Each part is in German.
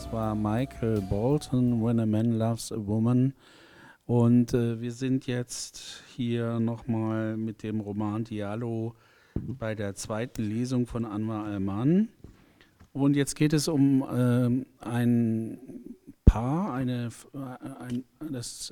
Das war Michael Bolton, When a Man Loves a Woman. Und wir sind jetzt hier nochmal mit dem Roman Diallo bei der zweiten Lesung von Anwar al-Mann. Und jetzt geht es um ein Paar, das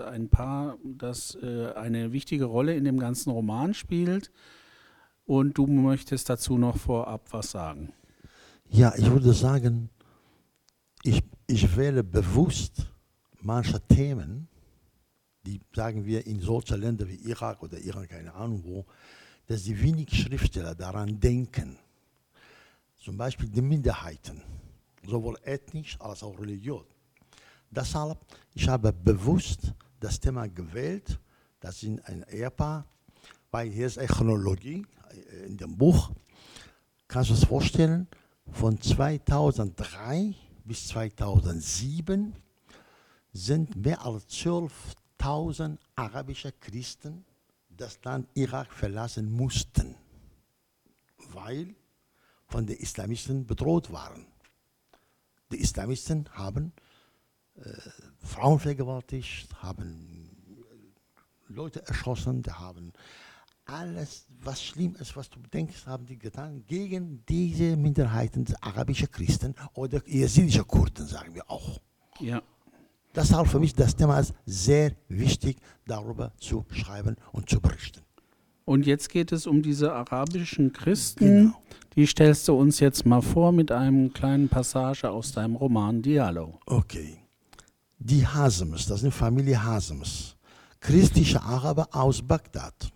eine wichtige Rolle in dem ganzen Roman spielt. Und du möchtest dazu noch vorab was sagen. Ja, ich würde sagen, ich wähle bewusst manche Themen, die, sagen wir, in solchen Ländern wie Irak oder Iran, keine Ahnung wo, dass die wenig Schriftsteller daran denken. Zum Beispiel die Minderheiten, sowohl ethnisch als auch religiös. Deshalb, ich habe bewusst das Thema gewählt, das sind ein Ehepaar, weil hier ist eine Chronologie in dem Buch. Kannst du es vorstellen? Von 2003 bis 2007 sind mehr als 12.000 arabische Christen das Land Irak verlassen mussten, weil von den Islamisten bedroht waren. Die Islamisten haben Frauen vergewaltigt, haben Leute erschossen, die haben alles, was schlimm ist, was du denkst, haben die getan gegen diese Minderheiten, die arabische Christen oder jesidische Kurden, sagen wir auch. Ja. Deshalb für mich das Thema ist sehr wichtig, darüber zu schreiben und zu berichten. Und jetzt geht es um diese arabischen Christen. Genau. Die stellst du uns jetzt mal vor mit einem kleinen Passage aus deinem Roman Diallo. Okay. Die Hasems, das sind Familie Hasems, christliche Araber aus Bagdad.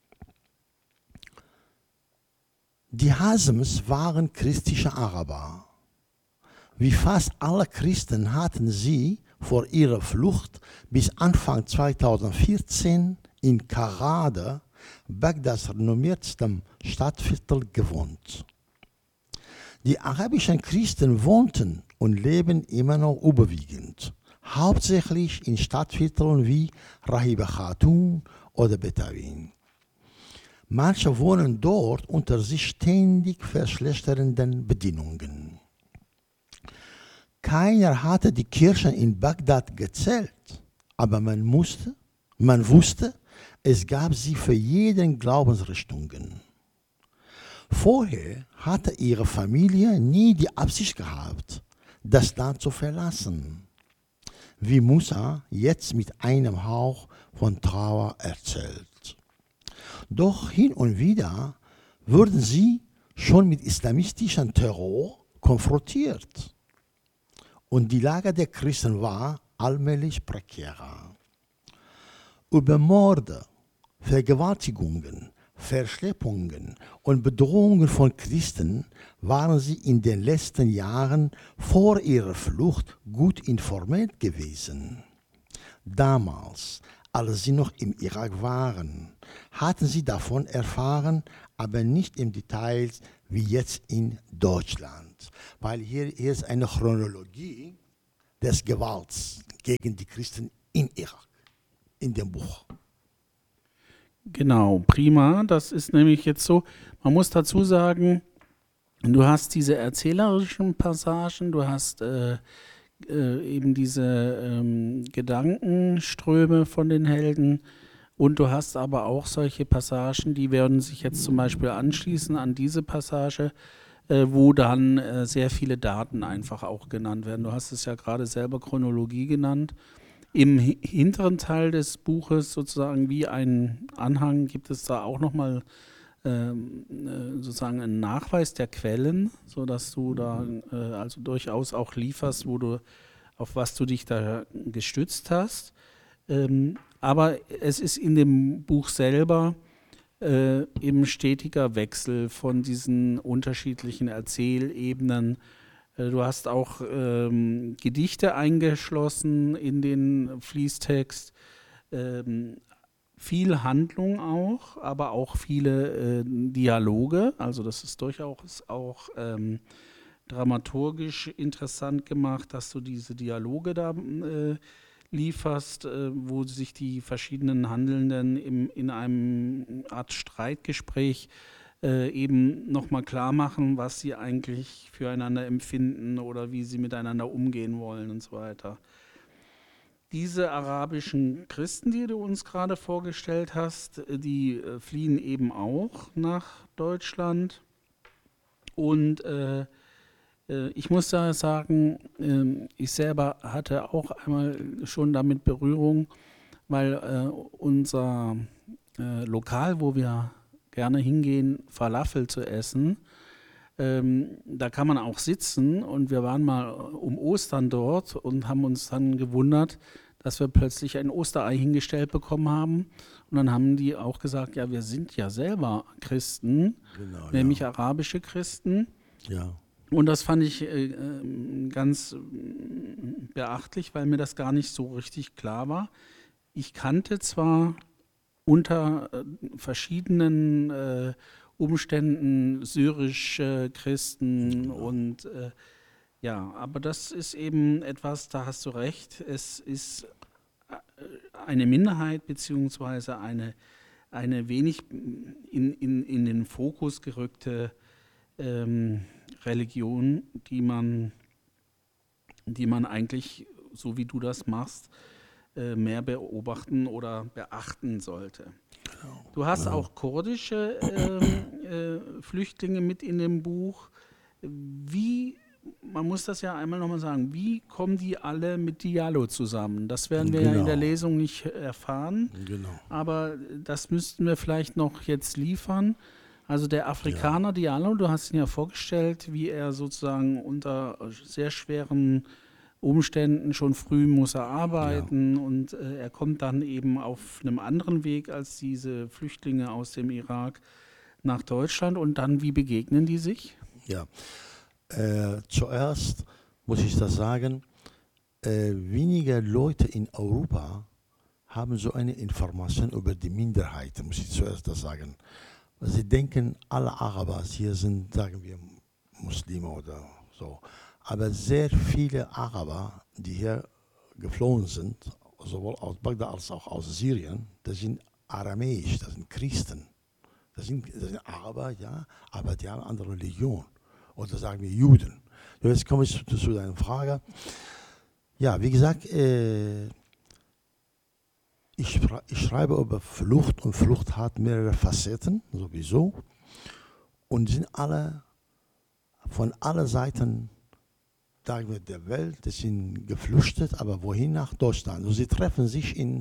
Die Hasems waren christliche Araber. Wie fast alle Christen hatten sie vor ihrer Flucht bis Anfang 2014 in Karade, Bagdads renommiertstem Stadtviertel, gewohnt. Die arabischen Christen wohnten und leben immer noch überwiegend, hauptsächlich in Stadtvierteln wie Rahiba Khatun oder Betawin. Manche wohnen dort unter sich ständig verschlechternden Bedingungen. Keiner hatte die Kirchen in Bagdad gezählt, aber man wusste, es gab sie für jeden Glaubensrichtungen. Vorher hatte ihre Familie nie die Absicht gehabt, das Land zu verlassen, wie Musa jetzt mit einem Hauch von Trauer erzählt. Doch hin und wieder wurden sie schon mit islamistischem Terror konfrontiert. Und die Lage der Christen war allmählich prekärer. Über Morde, Vergewaltigungen, Verschleppungen und Bedrohungen von Christen waren sie in den letzten Jahren vor ihrer Flucht gut informiert gewesen. Damals, als sie noch im Irak waren, hatten sie davon erfahren, aber nicht im Detail wie jetzt in Deutschland. Weil hier ist eine Chronologie des Gewalts gegen die Christen in Irak, in dem Buch. Genau, prima. Das ist nämlich jetzt so, man muss dazu sagen, du hast diese erzählerischen Passagen, du hast eben diese Gedankenströme von den Helden und du hast aber auch solche Passagen, die werden sich jetzt zum Beispiel anschließen an diese Passage, wo dann sehr viele Daten einfach auch genannt werden. Du hast es ja gerade selber Chronologie genannt. Im hinteren Teil des Buches, sozusagen wie ein Anhang, gibt es da auch nochmal sozusagen einen Nachweis der Quellen, sodass du da also durchaus auch lieferst, auf was du dich da gestützt hast. Aber es ist in dem Buch selber eben stetiger Wechsel von diesen unterschiedlichen Erzählebenen. Du hast auch Gedichte eingeschlossen in den Fließtext, viel Handlung auch, aber auch viele Dialoge. Also das ist durchaus auch dramaturgisch interessant gemacht, dass du diese Dialoge da lieferst, wo sich die verschiedenen Handelnden in einem Art Streitgespräch eben nochmal klar machen, was sie eigentlich füreinander empfinden oder wie sie miteinander umgehen wollen und so weiter. Diese arabischen Christen, die du uns gerade vorgestellt hast, die fliehen eben auch nach Deutschland. Und ich muss da sagen, ich selber hatte auch einmal schon damit Berührung, weil unser Lokal, wo wir gerne hingehen, Falafel zu essen, da kann man auch sitzen und wir waren mal um Ostern dort und haben uns dann gewundert, dass wir plötzlich ein Osterei hingestellt bekommen haben. Und dann haben die auch gesagt, ja, wir sind ja selber Christen, Genau, nämlich ja. arabische Christen. Ja. Und das fand ich ganz beachtlich, weil mir das gar nicht so richtig klar war. Ich kannte zwar unter verschiedenen Umständen syrische Christen und ja, aber das ist eben etwas, da hast du recht, es ist eine Minderheit beziehungsweise eine wenig in den Fokus gerückte Religion, die man eigentlich, so wie du das machst, mehr beobachten oder beachten sollte. Du hast auch kurdische Flüchtlinge mit in dem Buch. Man muss das ja einmal nochmal sagen, wie kommen die alle mit Diallo zusammen? Das werden wir ja in der Genau. Lesung nicht erfahren, Genau. aber das müssten wir vielleicht noch jetzt liefern. Also der Afrikaner Diallo, du hast ihn ja vorgestellt, wie er sozusagen unter sehr schweren Umständen schon früh muss er arbeiten und er kommt dann eben auf einem anderen Weg als diese Flüchtlinge aus dem Irak nach Deutschland und dann, wie begegnen die sich? Ja. Zuerst muss ich das sagen, weniger Leute in Europa haben so eine Information über die Minderheit, muss ich zuerst das sagen. Sie denken, alle Araber hier sind, sagen wir, Muslime oder so. Aber sehr viele Araber, die hier geflohen sind, sowohl aus Bagdad als auch aus Syrien, das sind aramäisch, das sind Christen. Das sind Araber, ja, aber die haben eine andere Religion. Oder sagen wir Juden. Jetzt komme ich zu deiner Frage. Ja, wie gesagt, ich schreibe über Flucht und Flucht hat mehrere Facetten, sowieso. Und sind alle von allen Seiten der Welt, die sind geflüchtet, aber wohin? Nach Deutschland. Und sie treffen sich in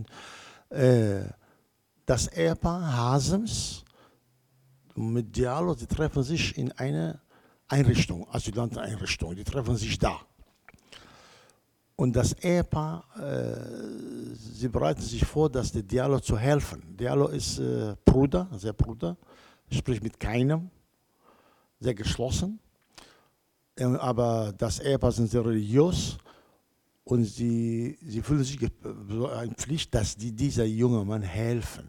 das Ehepaar Hasems mit Diallo, die treffen sich in einer Einrichtung, Asylanteneinrichtung, die treffen sich da. Und das Ehepaar, sie bereiten sich vor, dass der Diallo zu helfen. Diallo ist Bruder, spricht mit keinem, sehr geschlossen. Aber das Ehepaar sind sehr religiös und sie fühlen sich so eine Pflicht, dass dieser junge Mann helfen.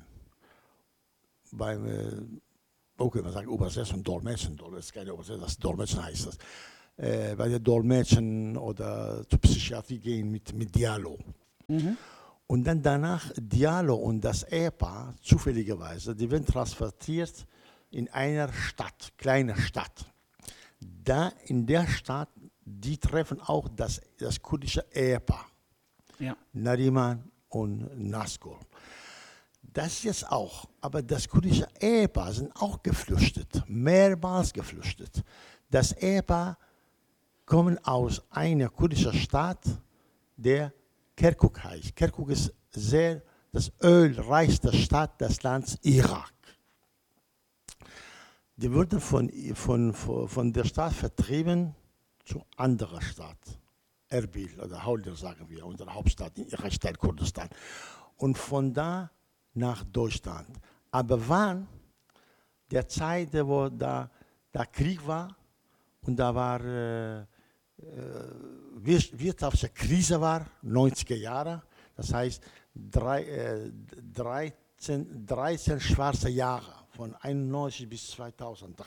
Okay, man sagt Übersetzung, Dolmetschen, das ist keine Übersetzung, das Dolmetschen heißt das. Bei der Dolmetschen oder zur Psychiatrie gehen mit Diallo. Mhm. Und dann danach Diallo und das Ehepaar, zufälligerweise, die werden transportiert in einer Stadt, kleine Stadt. Da in der Stadt, die treffen auch das kurdische Ehepaar. Ja. Nariman und Nazgul. Das jetzt auch, aber das kurdische Ehepaar sind auch geflüchtet, mehrmals geflüchtet. Das Ehepaar kommt aus einer kurdischen Stadt, der Kirkuk heißt. Kirkuk ist das ölreichste Stadt des Landes Irak. Die wurden von der Stadt vertrieben zu anderer Stadt, Erbil oder Hawler, sagen wir, unsere Hauptstadt in Irak, Kurdistan. Und von da nach Deutschland. Aber wann? Der Zeit, wo da Krieg war und da war wirtschaftliche Krise war, 90er Jahre, das heißt 13 schwarze Jahre, von 1991 bis 2003.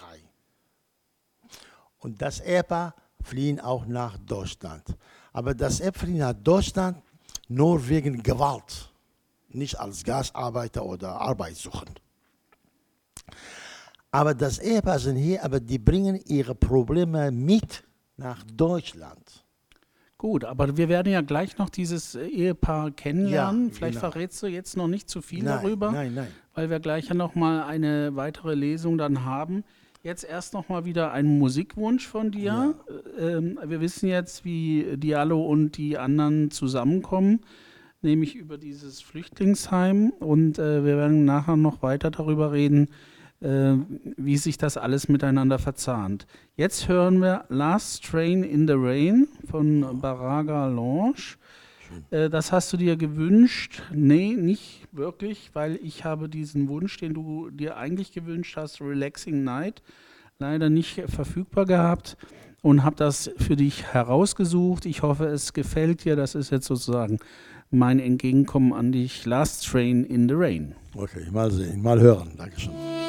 Und das Ehepaar fliehen auch nach Deutschland. Aber das Ehepaar fliehen nach Deutschland nur wegen Gewalt. Nicht als Gastarbeiter oder arbeitssuchend. Aber das Ehepaar sind hier, aber die bringen ihre Probleme mit nach Deutschland. Gut, aber wir werden ja gleich noch dieses Ehepaar kennenlernen. Ja, Vielleicht genau. verrätst du jetzt noch nicht zu viel Nein, darüber, nein. weil wir gleich ja noch mal eine weitere Lesung dann haben. Jetzt erst noch mal wieder ein Musikwunsch von dir. Wir wissen jetzt, wie Diallo und die anderen zusammenkommen, nämlich über dieses Flüchtlingsheim. Und wir werden nachher noch weiter darüber reden, wie sich das alles miteinander verzahnt. Jetzt hören wir Last Train in the Rain von Baraga Lounge. Das hast du dir gewünscht? Nee, nicht wirklich, weil ich habe diesen Wunsch, den du dir eigentlich gewünscht hast, Relaxing Night, leider nicht verfügbar gehabt und habe das für dich herausgesucht. Ich hoffe, es gefällt dir. Das ist jetzt sozusagen mein Entgegenkommen an dich. Last Train in the Rain. Okay, mal sehen, mal hören. Dankeschön.